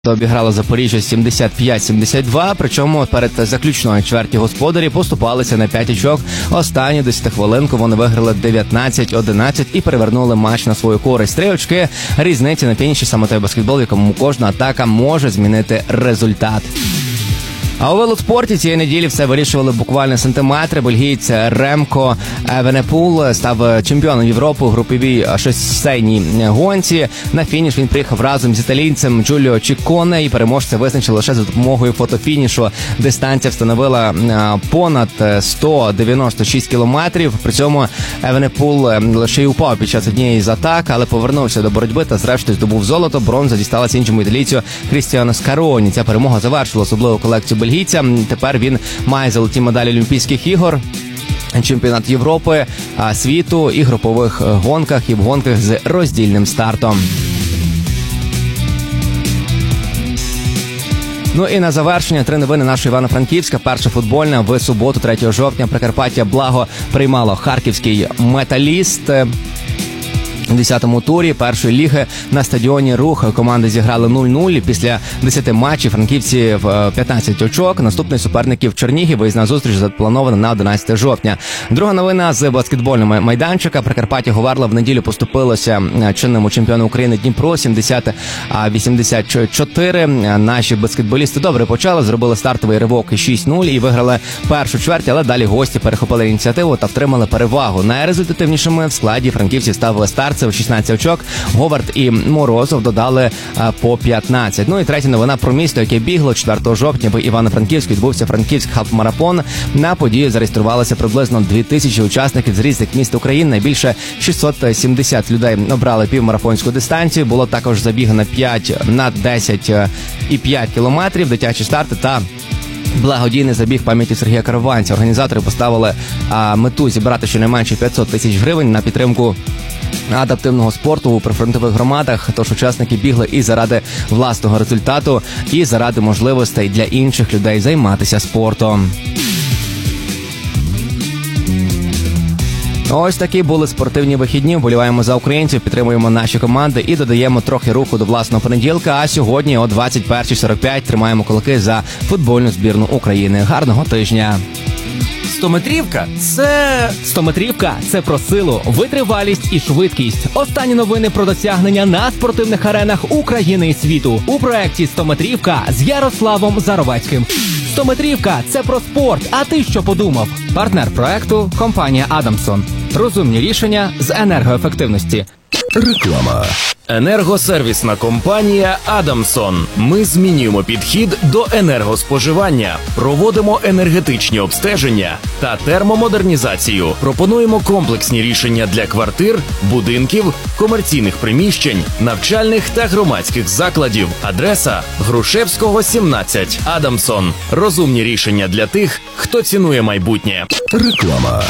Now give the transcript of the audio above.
Обіграло Запоріжжя 75-72, причому перед заключною чверті господарі поступалися на 5 очок. Останню 10-хвилинку вони виграли 19-11 і перевернули матч на свою користь. 3 очки різниці на фініші, саме той баскетбол, в якому кожна атака може змінити результат. А у велоспорті цієї неділі все вирішували буквально сантиметри. Бельгієць Ремко Евенепул став чемпіоном Європи у груповій шосейній гонці. На фініш він приїхав разом з італійцем Джуліо Чіконе і переможця визначили лише за допомогою фотофінішу. Дистанція встановила понад 196 кілометрів. При цьому Евенепул лише й упав під час однієї з атак, але повернувся до боротьби та зрештою здобув золото. Бронза дісталася іншому італійцю Крістіану Скароні. Ця перемога завершила особливу колекцію бельгійця. Тепер він має золоті медалі Олімпійських ігор, чемпіонат Європи, світу і групових гонках, і в гонках з роздільним стартом. Ну і на завершення 3 новини нашого Івано-Франківська. Перша футбольна. В суботу, 3 жовтня, Прикарпаття Благо приймало харківський Металіст. У 10-му турі першої ліги на стадіоні Рух команди зіграли 0-0. Після 10 матчів франківці в 15 очок. Наступний суперників Чернігів. Виїзна зустріч запланована на 11 жовтня. Друга новина з баскетбольного майданчика. Прикарпаття Говерла в неділю поступилося чинному чемпіону України Дніпро 70-84. Наші баскетболісти добре почали, зробили стартовий ривок 6-0 і виграли першу чверть, але далі гості перехопили ініціативу та втримали перевагу. Найрезультативнішими в складі франківців ставили старт. Це 16 очок. Говард і Морозов додали по 15. Ну і третя новина про місто, яке бігло. 4 жовтня в Івано-Франківську відбувся Франківськ хаф-марафон. На подію зареєструвалося приблизно 2000 учасників з різних міст України. Найбільше 670 людей обрали півмарафонську дистанцію. Було також забіги на 10 і 5 кілометрів, дитячі старти та благодійний забіг пам'яті Сергія Караванця. Організатори поставили мету зібрати щонайменше 500 тисяч гривень на підтримку адаптивного спорту у прифронтових громадах. Тож учасники бігли і заради власного результату, і заради можливостей для інших людей займатися спортом. Ось такі були спортивні вихідні. Вболіваємо за українців, підтримуємо наші команди і додаємо трохи руху до власного понеділка. А сьогодні о 21:45 тримаємо кулаки за футбольну збірну України. Гарного тижня! Стометрівка – це про силу, витривалість і швидкість. Останні новини про досягнення на спортивних аренах України і світу. У проєкті «Стометрівка» з Ярославом Заровецьким. Стометрівка – це про спорт, а ти що подумав? Партнер проєкту – компанія «Адамсон». Розумні рішення з енергоефективності. Реклама. Енергосервісна компанія «Адамсон». Ми змінюємо підхід до енергоспоживання, проводимо енергетичні обстеження та термомодернізацію. Пропонуємо комплексні рішення для квартир, будинків, комерційних приміщень, навчальних та громадських закладів. Адреса – Грушевського, 17. «Адамсон». Розумні рішення для тих, хто цінує майбутнє. Реклама.